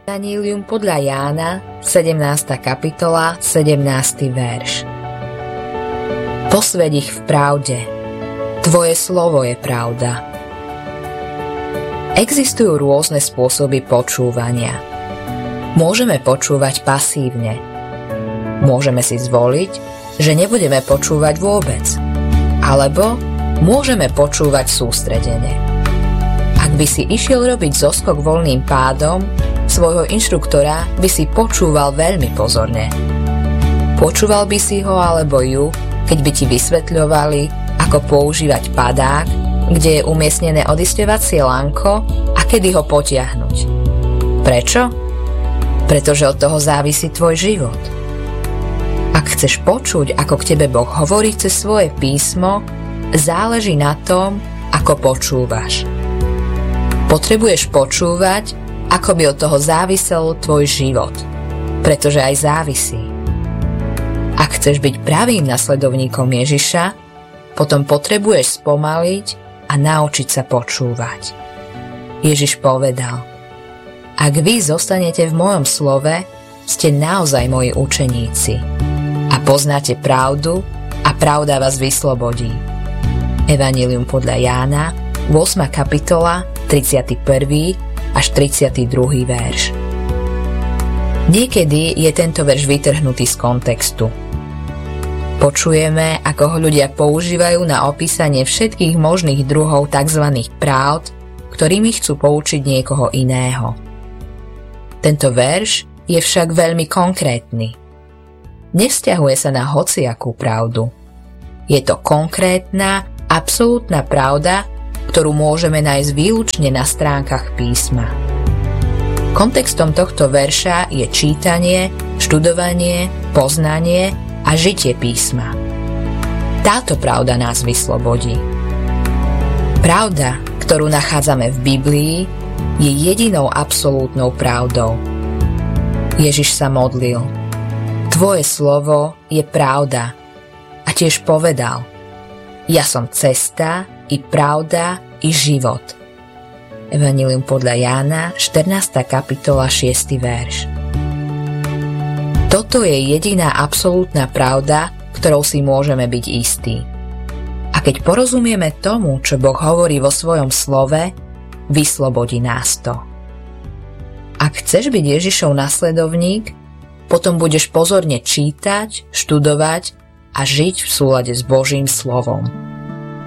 Evanjelium podľa Jána, 17. kapitola, 17. verš. Posväť ich v pravde. Tvoje slovo je pravda. Existujú rôzne spôsoby počúvania. Môžeme počúvať pasívne. Môžeme si zvoliť, že nebudeme počúvať vôbec. Alebo môžeme počúvať sústredene. Ak by si išiel robiť zoskok voľným pádom, svojho inštruktora by si počúval veľmi pozorne. Počúval by si ho alebo ju, keď by ti vysvetľovali, ako používať padák, kde je umiestnené odisťovacie lanko a kedy ho potiahnuť. Prečo? Pretože od toho závisí tvoj život. Ak chceš počuť, ako k tebe Boh hovorí cez svoje písmo, záleží na tom, ako počúvaš. Potrebuješ počúvať, ako by od toho závisel tvoj život, pretože aj závisí. Ak chceš byť pravým nasledovníkom Ježiša, potom potrebuješ spomaliť a naučiť sa počúvať. Ježiš povedal: Ak vy zostanete v mojom slove, ste naozaj moji učeníci a poznáte pravdu a pravda vás vyslobodí. Evanjelium podľa Jána, 8. kapitola, 31. až 32. verš. Niekedy je tento verš vytrhnutý z kontextu. Počujeme, ako ho ľudia používajú na opísanie všetkých možných druhov tzv. Pravd, ktorými chcú poučiť niekoho iného. Tento verš je však veľmi konkrétny. Nevzťahuje sa na hociakú pravdu. Je to konkrétna, absolútna pravda, ktorú môžeme nájsť výlučne na stránkach písma. Kontextom tohto verša je čítanie, študovanie, poznanie a žitie písma. Táto pravda nás vyslobodí. Pravda, ktorú nachádzame v Biblii, je jedinou absolútnou pravdou. Ježiš sa modlil: Tvoje slovo je pravda. A tiež povedal: Ja som cesta, i pravda, i život. Evanjelium podľa Jána, 14. kapitola, 6. verš. Toto je jediná absolútna pravda, ktorou si môžeme byť istí. A keď porozumieme tomu, čo Boh hovorí vo svojom slove, vyslobodí nás to. Ak chceš byť Ježišov nasledovník, potom budeš pozorne čítať, študovať a žiť v súlade s Božím slovom.